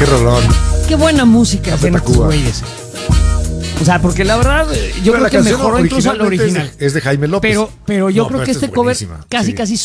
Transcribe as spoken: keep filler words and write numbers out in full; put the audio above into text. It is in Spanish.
qué rolón. Qué buena música hacen estos Tacuba. güeyes. O sea, porque la verdad, yo Pero creo la que canción mejoró incluso al originalmente original. Es de, es de Jaime López. Pero, pero yo No, creo pero que esta este es cover buenísima, casi sí. casi